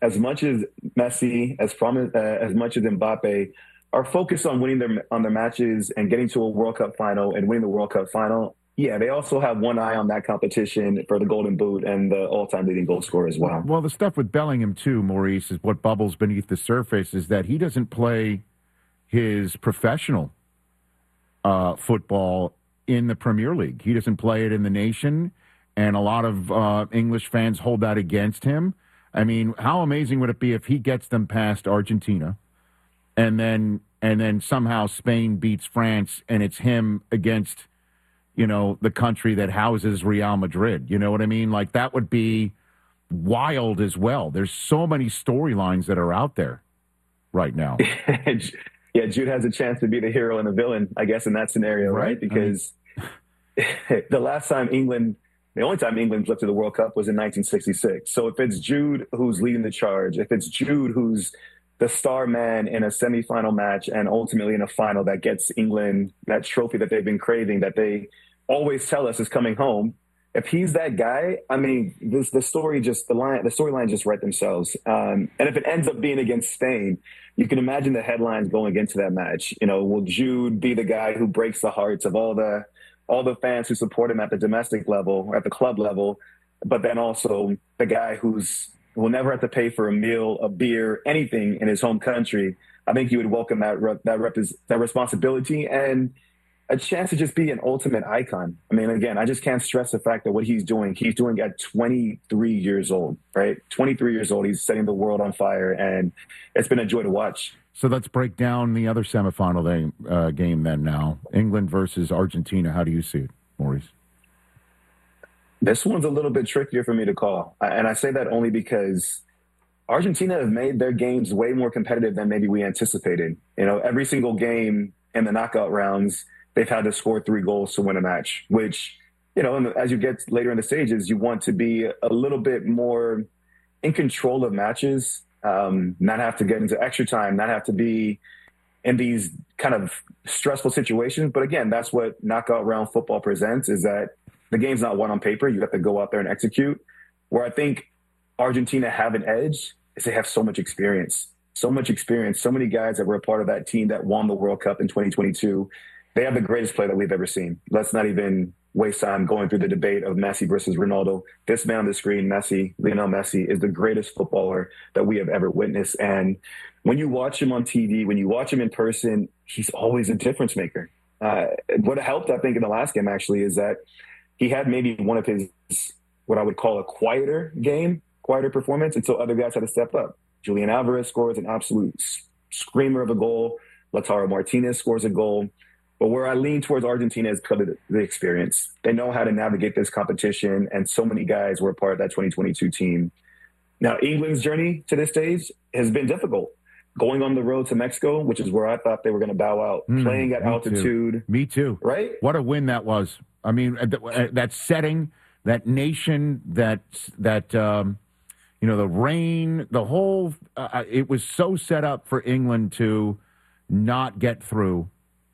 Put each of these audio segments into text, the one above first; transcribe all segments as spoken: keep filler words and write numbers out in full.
as much as Messi, as promise, uh, as much as Mbappe are focused on winning their on their matches and getting to a World Cup final and winning the World Cup final, yeah, they also have one eye on that competition for the Golden Boot and the all-time leading goal scorer as well. Well, the stuff with Bellingham too, Maurice, is what bubbles beneath the surface is that he doesn't play his professional uh, football in the Premier League. He doesn't play it in the nation, and a lot of uh, English fans hold that against him. I mean, how amazing would it be if he gets them past Argentina, and then and then somehow Spain beats France, and it's him against, you know, the country that houses Real Madrid. You know what I mean? Like, that would be wild as well. There's so many storylines that are out there right now. Yeah, Jude has a chance to be the hero and the villain, I guess, in that scenario, right? right? Because I mean, the last time England, the only time England lifted the World Cup was in nineteen sixty-six. So if it's Jude who's leading the charge, if it's Jude who's the star man in a semifinal match and ultimately in a final that gets England that trophy that they've been craving, that they always tell us is coming home. If he's that guy, I mean, this the story just the line the storyline just write themselves. Um, and if it ends up being against Spain, you can imagine the headlines going into that match. You know, will Jude be the guy who breaks the hearts of all the all the fans who support him at the domestic level or at the club level, but then also the guy who's will never have to pay for a meal, a beer, anything in his home country? I think he would welcome that rep, that rep, that responsibility and a chance to just be an ultimate icon. I mean, again, I just can't stress the fact that what he's doing, he's doing at twenty-three years old, right? twenty-three years old, he's setting the world on fire, and it's been a joy to watch. So let's break down the other semifinal game, uh, game then now. England versus Argentina. How do you see it, Maurice? This one's a little bit trickier for me to call. And I say that only because Argentina have made their games way more competitive than maybe we anticipated. You know, every single game in the knockout rounds, they've had to score three goals to win a match, which, you know, as you get later in the stages, you want to be a little bit more in control of matches, um, not have to get into extra time, not have to be in these kind of stressful situations. But again, that's what knockout round football presents, is that the game's not won on paper. You have to go out there and execute. Where I think Argentina have an edge is they have so much experience, so much experience, so many guys that were a part of that team that won the World Cup in twenty twenty-two. They have the greatest play that we've ever seen. Let's not even waste time going through the debate of Messi versus Ronaldo. This man on the screen, Messi, Lionel Messi, is the greatest footballer that we have ever witnessed. And when you watch him on T V, when you watch him in person, he's always a difference maker. Uh, what helped, I think, in the last game, actually, is that he had maybe one of his, what I would call a quieter game, quieter performance, until other guys had to step up. Julian Alvarez scores an absolute screamer of a goal. Lautaro Martinez scores a goal. But where I lean towards Argentina is because of the experience. They know how to navigate this competition, and so many guys were a part of that twenty twenty-two team. Now, England's journey to this stage has been difficult. Going on the road to Mexico, which is where I thought they were going to bow out, mm, playing at me altitude. Too. Me too. Right? What a win that was. I mean, that setting, that nation, that, that um, you know, the rain, the whole, uh, it was so set up for England to not get through.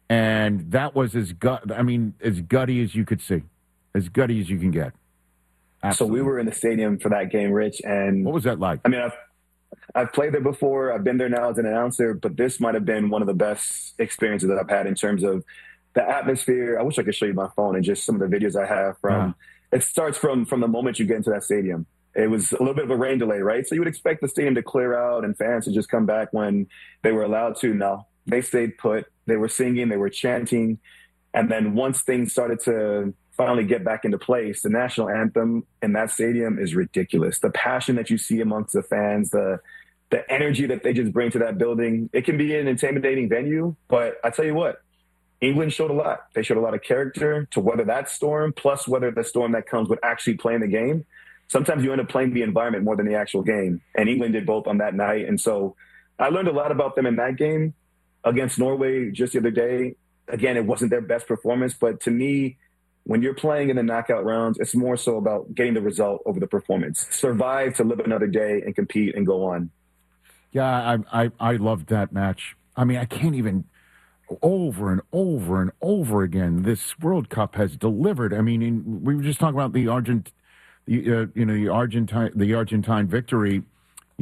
And that was as gut, I mean, as gutty as you could see, as gutty as you can get. Absolutely. So we were in the stadium for that game, Rich. And what was that like? I mean, I've, I've played there before. I've been there now as an announcer, but this might have been one of the best experiences that I've had in terms of the atmosphere. I wish I could show you my phone and just some of the videos I have from, yeah. It starts from, from the moment you get into that stadium. It was a little bit of a rain delay, right? So you would expect the stadium to clear out and fans to just come back when they were allowed to. No, they stayed put. They were singing, they were chanting. And then once things started to finally get back into place, the national anthem in that stadium is ridiculous. The passion that you see amongst the fans, the the energy that they just bring to that building. It can be an intimidating venue, but I tell you what, England showed a lot. They showed a lot of character to weather that storm, plus weather the storm that comes with actually playing the game. Sometimes you end up playing the environment more than the actual game. And England did both on that night. And so I learned a lot about them in that game. Against Norway just the other day, again, it wasn't their best performance. But to me, when you're playing in the knockout rounds, it's more so about getting the result over the performance. Survive to live another day and compete and go on. Yeah, I I, I loved that match. I mean, I can't even over and over and over again. This World Cup has delivered. I mean, in, we were just talking about the Argent, the uh, you know the Argentine the Argentine victory.